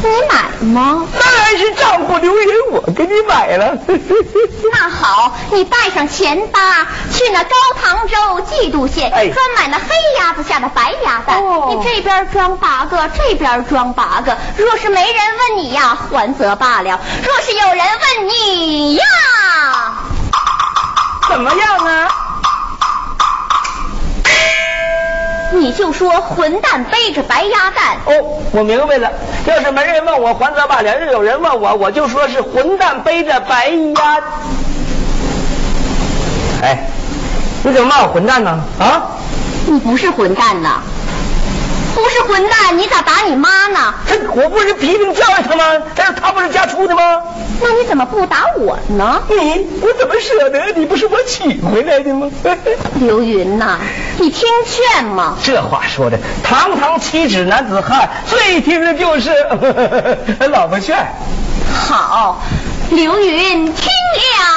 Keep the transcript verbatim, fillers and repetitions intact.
你买吗？ 当然是丈夫留人，我给你买了。 那好，你带上钱吧，去那高唐州蓟渡县， 哎、 专买那黑鸭子下的白鸭蛋。哦、你这边装八个，这边装八个。若是没人问你呀，还则罢了；若是有人问你呀， 怎么样呢？ 你就说混蛋背着白鸭蛋。 哦，我明白了。要是没人问我还则罢了，要有人问我，我就说是混蛋背着白鸭。哎，你怎么骂我混蛋呢？啊？ 你不是混蛋呐，不是混蛋，你咋打你妈呢？ 他我不是批评教育他吗？但是他不是家出的吗？ 那你怎么不打我呢？ 你我怎么舍得？你不是我娶回来的吗？ 刘云呐，你听劝吗？ 这话说的，堂堂七尺男子汉，最听的就是呵呵呵老婆劝。 好，刘云听了。